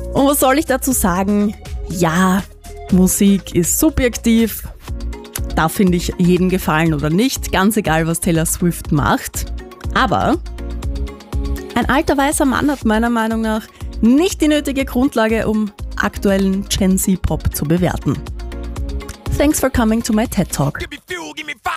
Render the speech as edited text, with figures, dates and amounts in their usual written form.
Und was soll ich dazu sagen? Ja, Musik ist subjektiv. Da finde ich jeden gefallen oder nicht, ganz egal, was Taylor Swift macht. Aber ein alter weißer Mann hat meiner Meinung nach nicht die nötige Grundlage, um aktuellen Gen Z Pop zu bewerten. Thanks for coming to my TED Talk.